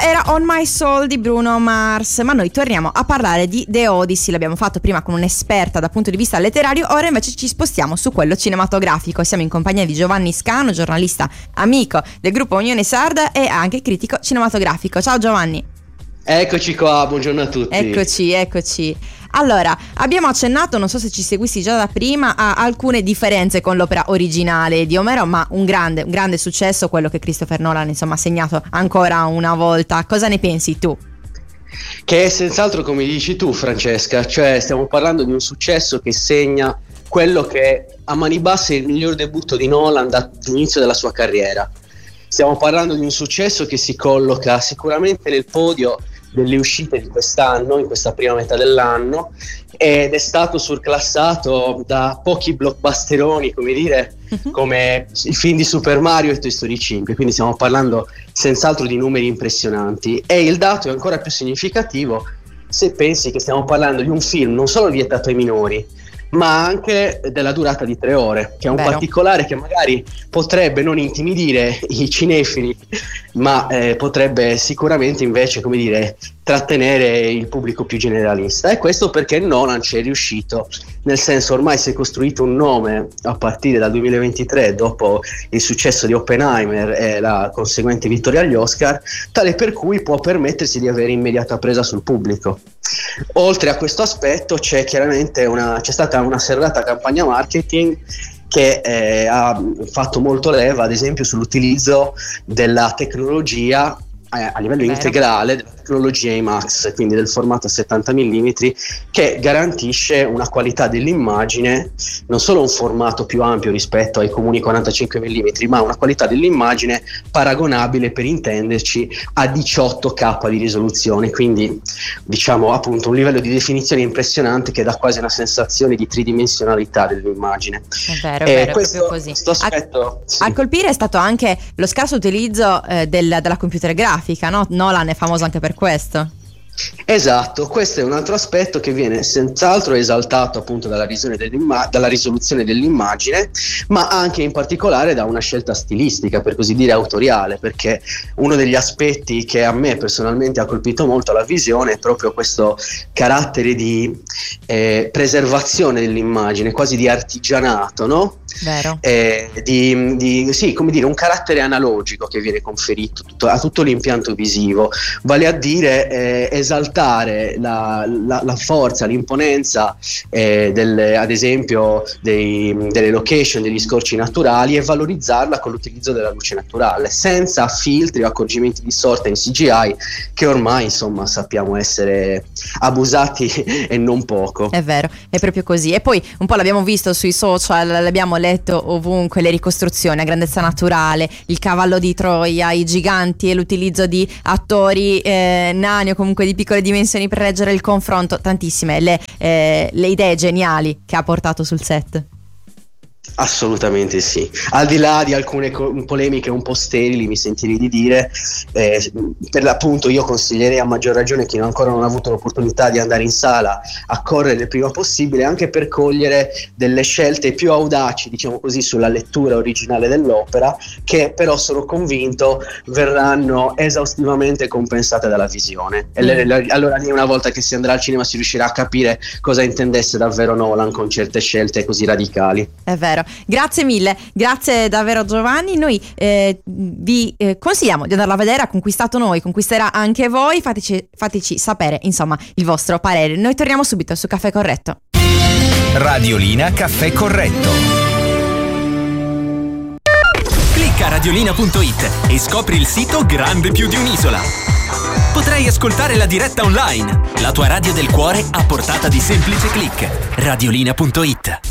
Questa era On My Soul di Bruno Mars, ma noi torniamo a parlare di The Odyssey. L'abbiamo fatto prima con un'esperta dal punto di vista letterario, ora invece ci spostiamo su quello cinematografico. Siamo in compagnia di Giovanni Scano, giornalista amico del gruppo Unione Sarda e anche critico cinematografico. Ciao Giovanni. Eccoci qua, buongiorno a tutti. Eccoci. Allora, abbiamo accennato, non so se ci seguissi già da prima, a alcune differenze con l'opera originale di Omero, ma un grande successo, quello che Christopher Nolan insomma ha segnato ancora una volta. Cosa ne pensi tu? Che è senz'altro come dici tu, Francesca, cioè stiamo parlando di un successo che segna quello che a mani basse è il miglior debutto di Nolan dall'inizio della sua carriera. Stiamo parlando di un successo che si colloca sicuramente nel podio delle uscite di quest'anno, in questa prima metà dell'anno, ed è stato surclassato da pochi blockbusteroni, come i film di Super Mario e Toy Story 5, quindi stiamo parlando senz'altro di numeri impressionanti. E il dato è ancora più significativo se pensi che stiamo parlando di un film non solo vietato ai minori, ma anche della durata di 3 ore, che è un particolare che magari potrebbe non intimidire i cinefili, ma potrebbe sicuramente invece, trattenere il pubblico più generalista. E questo perché Nolan ci è riuscito, nel senso, ormai si è costruito un nome a partire dal 2023, dopo il successo di Oppenheimer e la conseguente vittoria agli Oscar, tale per cui può permettersi di avere immediata presa sul pubblico. Oltre a questo aspetto c'è stata una serrata campagna marketing che ha fatto molto leva, ad esempio, sull'utilizzo della tecnologia a livello integrale, della tecnologia IMAX, quindi del formato a 70 mm, che garantisce una qualità dell'immagine, non solo un formato più ampio rispetto ai comuni 45 mm, ma una qualità dell'immagine paragonabile, per intenderci, a 18K di risoluzione, quindi appunto un livello di definizione impressionante che dà quasi una sensazione di tridimensionalità dell'immagine. È vero, proprio così. Questo aspetto, a colpire è stato anche lo scarso utilizzo della computer grafica, no? Nolan è famoso anche per questo. Esatto, questo è un altro aspetto che viene senz'altro esaltato appunto dalla risoluzione dell'immagine, ma anche in particolare da una scelta stilistica, per così dire autoriale, perché uno degli aspetti che a me personalmente ha colpito molto la visione è proprio questo carattere di preservazione dell'immagine, quasi di artigianato, no? Vero. Un carattere analogico che viene conferito a tutto l'impianto visivo, vale a dire esaltare la forza, l'imponenza ad esempio delle location, degli scorci naturali, e valorizzarla con l'utilizzo della luce naturale, senza filtri o accorgimenti di sorta in CGI che ormai insomma sappiamo essere abusati e non poco. È vero, è proprio così. E poi un po' l'abbiamo visto sui social, l'abbiamo letto ovunque, le ricostruzioni a grandezza naturale, il cavallo di Troia, i giganti e l'utilizzo di attori nani o comunque di piccole dimensioni per reggere il confronto, tantissime le idee geniali che ha portato sul set. Assolutamente sì, al di là di alcune polemiche un po' sterili, mi sentirei di dire, per l'appunto io consiglierei a maggior ragione chi ancora non ha avuto l'opportunità di andare in sala a correre il prima possibile, anche per cogliere delle scelte più audaci, diciamo così, sulla lettura originale dell'opera, che però sono convinto verranno esaustivamente compensate dalla visione. Allora lì, una volta che si andrà al cinema, si riuscirà a capire cosa intendesse davvero Nolan con certe scelte così radicali. È vero. Grazie mille, grazie davvero Giovanni. Noi vi consigliamo di andarla a vedere, ha conquistato noi, conquisterà anche voi, fateci sapere insomma il vostro parere. Noi torniamo subito su Caffè Corretto. Radiolina Caffè Corretto. Clicca radiolina.it e scopri il sito grande più di un'isola. Potrai ascoltare la diretta online, la tua radio del cuore a portata di semplice click. Radiolina.it.